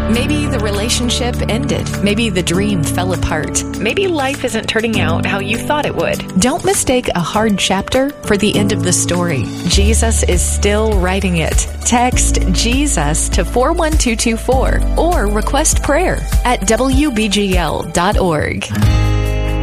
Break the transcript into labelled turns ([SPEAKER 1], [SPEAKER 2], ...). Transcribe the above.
[SPEAKER 1] Maybe the relationship ended. Maybe the dream fell apart. Maybe life isn't turning out how you thought it would. Don't mistake a hard chapter for the end of the story. Jesus is still writing it. Text Jesus to 41224 or request prayer at WBGL.org.